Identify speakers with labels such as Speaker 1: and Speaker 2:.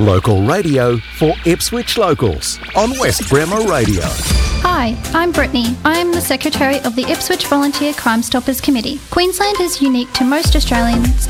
Speaker 1: Local radio for Ipswich locals on West Bremer Radio.
Speaker 2: Hi, I'm Brittany. I am the Secretary of the Ipswich Volunteer Crime Stoppers Committee. Queensland is unique to most Australians